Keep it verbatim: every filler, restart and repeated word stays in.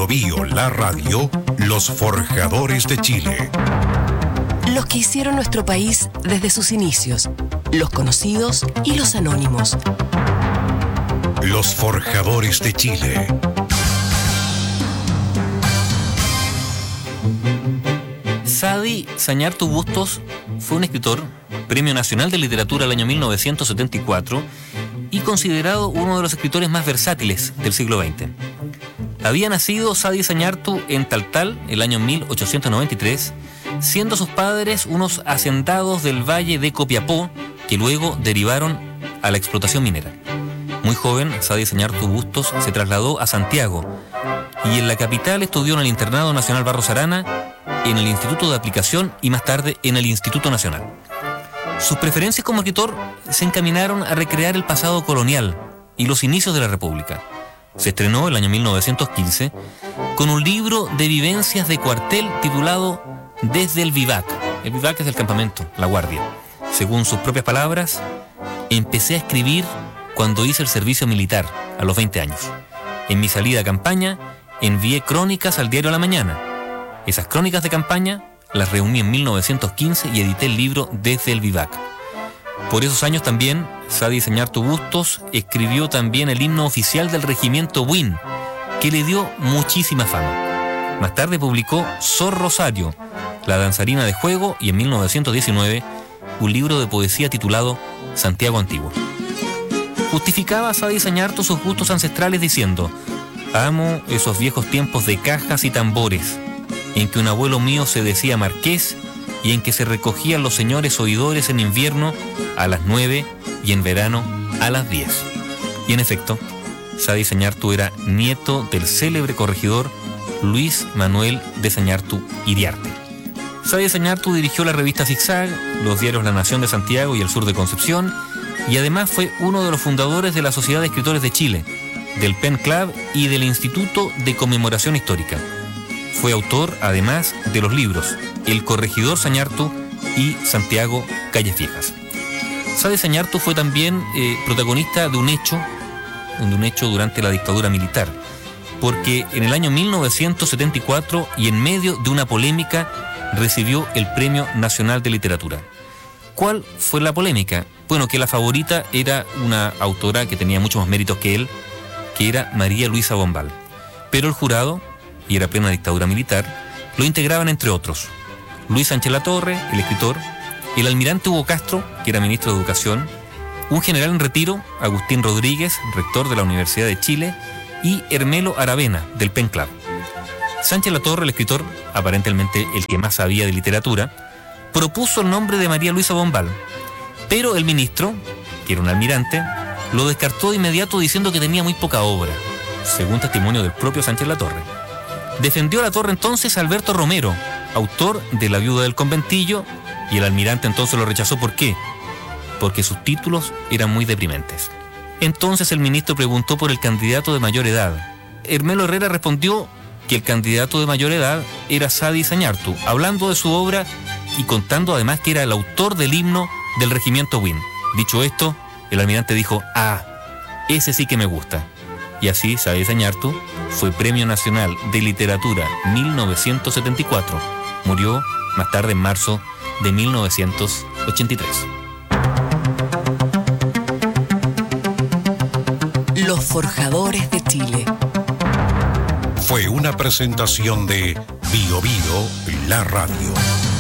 Bio Bio, la radio, los forjadores de Chile. Los que hicieron nuestro país desde sus inicios, los conocidos y los anónimos. Los forjadores de Chile. Sadi Zañartu Bustos fue un escritor, Premio Nacional de Literatura del año mil novecientos setenta y cuatro y considerado uno de los escritores más versátiles del siglo veinte. Había nacido Sadi Zañartu en Taltal el año mil ochocientos noventa y tres, siendo sus padres unos hacendados del valle de Copiapó que luego derivaron a la explotación minera. Muy joven, Sadi Zañartu Bustos se trasladó a Santiago y en la capital estudió en el Internado Nacional Barros Arana, en el Instituto de Aplicación y más tarde en el Instituto Nacional. Sus preferencias como escritor se encaminaron a recrear el pasado colonial y los inicios de la República. Se estrenó el año mil novecientos quince con un libro de vivencias de cuartel titulado Desde el Vivac. El Vivac es el campamento, la guardia. Según sus propias palabras, empecé a escribir cuando hice el servicio militar, a los veinte años. En mi salida a campaña, envié crónicas al diario La Mañana. Esas crónicas de campaña las reuní en mil novecientos quince y edité el libro Desde el Vivac. Por esos años también, Sadi Zañartu Bustos escribió también el himno oficial del regimiento Buin, que le dio muchísima fama. Más tarde publicó Sor Rosario, La danzarina de juego, y en mil novecientos diecinueve un libro de poesía titulado Santiago Antiguo. Justificaba a Sadi Zañartu sus gustos ancestrales diciendo: amo esos viejos tiempos de cajas y tambores, en que un abuelo mío se decía marqués y en que se recogían los señores oidores en invierno a las nueve y en verano a las diez. Y en efecto, Sadi Zañartu era nieto del célebre corregidor Luis Manuel de Zañartu Iriarte. Sadi Zañartu dirigió la revista Zigzag, los diarios La Nación de Santiago y El Sur de Concepción, y además fue uno de los fundadores de la Sociedad de Escritores de Chile, del Pen Club y del Instituto de Conmemoración Histórica. Fue autor, además, de los libros El Corregidor Zañartu y Santiago Calles Viejas. Sadi Zañartu fue también eh, protagonista de un hecho, de un hecho durante la dictadura militar, porque en el año mil novecientos setenta y cuatro y en medio de una polémica recibió el Premio Nacional de Literatura. ¿Cuál fue la polémica? Bueno, que la favorita era una autora que tenía muchos más méritos que él, que era María Luisa Bombal. Pero el jurado, y era plena dictadura militar, lo integraban entre otros Luis Sánchez Latorre, el escritor, el almirante Hugo Castro, que era ministro de Educación, un general en retiro, Agustín Rodríguez, rector de la Universidad de Chile, y Hermelo Aravena, del Pen Club. Sánchez Latorre, el escritor, aparentemente el que más sabía de literatura, propuso el nombre de María Luisa Bombal, pero el ministro, que era un almirante, lo descartó de inmediato diciendo que tenía muy poca obra, según testimonio del propio Sánchez Latorre. Defendió a Latorre entonces a Alberto Romero, autor de La viuda del conventillo, y el almirante entonces lo rechazó. ¿Por qué? Porque sus títulos eran muy deprimentes. Entonces el ministro preguntó por el candidato de mayor edad. Hermelo Herrera respondió que el candidato de mayor edad era Sadi Zañartu, hablando de su obra y contando además que era el autor del himno del regimiento Buin. Dicho esto, el almirante dijo: ah, ese sí que me gusta. Y así Sadi Zañartu fue Premio Nacional de Literatura mil novecientos setenta y cuatro. Murió más tarde en marzo de mil novecientos ochenta y tres. Los forjadores de Chile. Fue una presentación de Bio Bio, la radio.